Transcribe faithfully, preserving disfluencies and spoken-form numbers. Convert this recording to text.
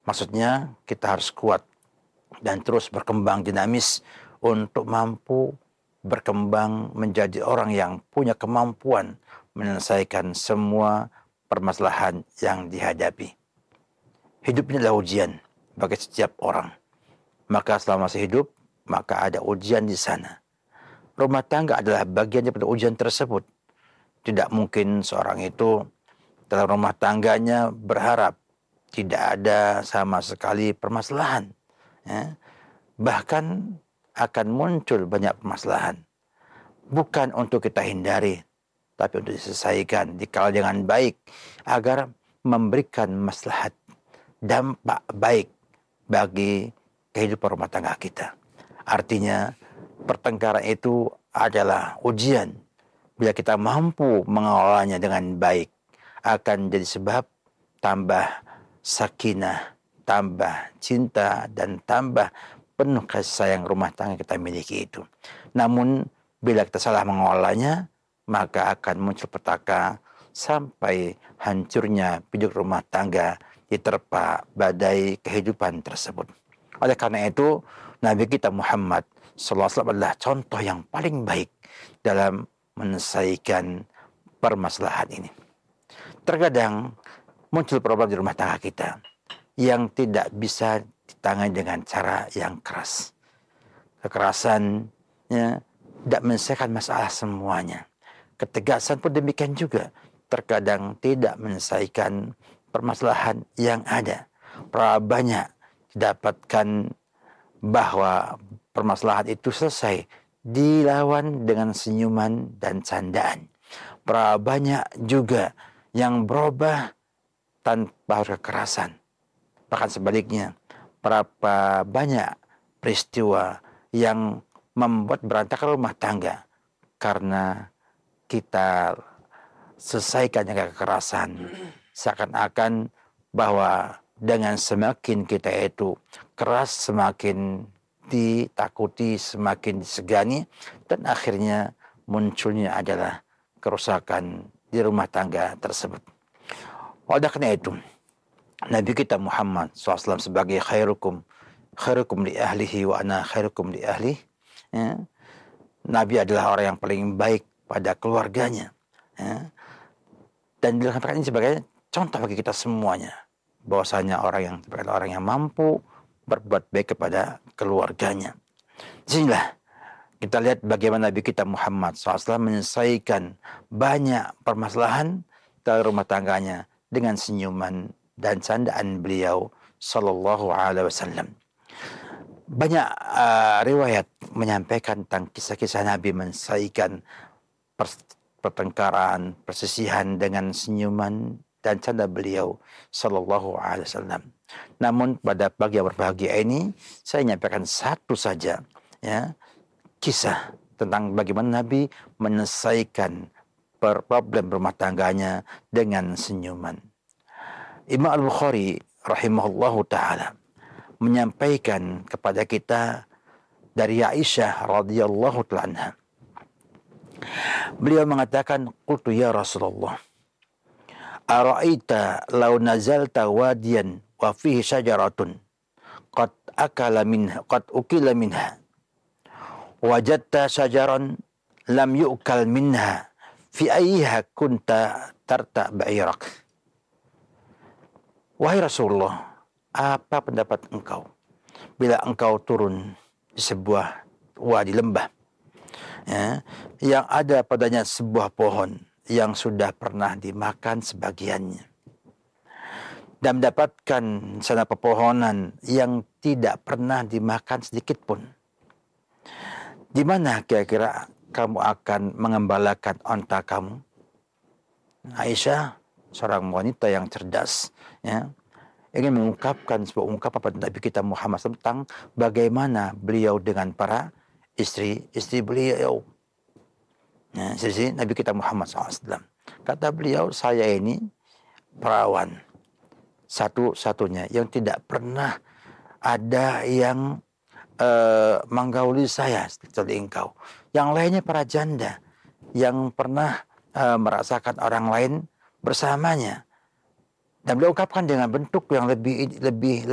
Maksudnya kita harus kuat dan terus berkembang dinamis untuk mampu berkembang menjadi orang yang punya kemampuan menyelesaikan semua permasalahan yang dihadapi. Hidup ini adalah ujian bagi setiap orang. Maka selama masih hidup, maka ada ujian di sana. Rumah tangga adalah bagian daripada ujian tersebut. Tidak mungkin seorang itu dalam rumah tangganya berharap tidak ada sama sekali permasalahan. Ya. Bahkan akan muncul banyak permasalahan. Bukan untuk kita hindari, tapi untuk diselesaikan, dikawal dengan baik, agar memberikan maslahat, dampak baik bagi kehidupan rumah tangga kita. Artinya, pertengkaran itu adalah ujian. Bila kita mampu mengelolanya dengan baik, akan jadi sebab tambah sakinah, tambah cinta, dan tambah penuh kasih sayang rumah tangga kita miliki itu. Namun, bila kita salah mengolahnya, maka akan muncul petaka sampai hancurnya hidup rumah tangga diterpa badai kehidupan tersebut. Oleh karena itu, Nabi kita Muhammad sallallahu alaihi wasallam adalah contoh yang paling baik dalam menyelesaikan permasalahan ini. Terkadang muncul problem di rumah tangga kita yang tidak bisa ditangani dengan cara yang keras. Kekerasan ya, tidak menyelesaikan masalah semuanya. Ketegasan pun demikian juga. Terkadang tidak menyelesaikan permasalahan yang ada. Berapa banyak didapatkan bahwa permasalahan itu selesai dilawan dengan senyuman dan candaan. Berapa banyak juga yang berubah tanpa kekerasan. Bahkan sebaliknya, berapa banyak peristiwa yang membuat berantakan rumah tangga karena kita selesaikan dengan kekerasan. Seakan-akan bahwa dengan semakin kita itu keras, semakin ditakuti, semakin disegani, dan akhirnya munculnya adalah kerusakan di rumah tangga tersebut. Oleh karena itu, Nabi kita Muhammad shallallahu alaihi wasallam sebagai khairukum, khairukum li ahlihi wa ana khairukum li ahli. Ya. Nabi adalah orang yang paling baik pada keluarganya. Ya. Dan dilakukan ini sebagai contoh bagi kita semuanya. Bahwasanya orang yang orang yang mampu berbuat baik kepada keluarganya. Disinilah kita lihat bagaimana Nabi kita Muhammad shallallahu alaihi wasallam menyelesaikan banyak permasalahan dalam rumah tangganya dengan senyuman dan candaan beliau sallallahu alaihi wasallam. Banyak uh, riwayat menyampaikan tentang kisah-kisah Nabi menyelesaikan pertengkaran, persisihan dengan senyuman dan canda beliau sallallahu alaihi wasallam. Namun pada pagi yang berbahagia ini saya menyampaikan satu saja ya, kisah tentang bagaimana Nabi menyelesaikan problem rumah tangganya dengan senyuman. Imam Al-Bukhari rahimahullahu taala menyampaikan kepada kita dari Aisyah radhiyallahu taala anha. Beliau mengatakan, "Qultu ya Rasulullah, ara'aita law nazalta wadiyan wa fihi syajaratun qad akala minha qad ukila minha wajadta syajaran lam yu'kal minha fi ayyiha kunta tarta ba'irak." Wahai Rasulullah, apa pendapat engkau bila engkau turun di sebuah wadi lembah ya, yang ada padanya sebuah pohon yang sudah pernah dimakan sebagiannya, dan mendapatkan sana pepohonan yang tidak pernah dimakan sedikit pun, di mana kira-kira kamu akan mengembalakan onta kamu? Aisyah, seorang wanita yang cerdas, ya, ingin mengungkapkan sebuah ungkapan pada Nabi kita Muhammad tentang bagaimana beliau dengan para istri-istri beliau. Ya, istri Nabi kita Muhammad shallallahu alaihi wasallam. Kata beliau, saya ini perawan satu-satunya yang tidak pernah ada yang uh, menggauli saya seperti engkau. Yang lainnya para janda yang pernah uh, merasakan orang lain bersamanya. Dan beliau ungkapkan dengan bentuk yang lebih lebih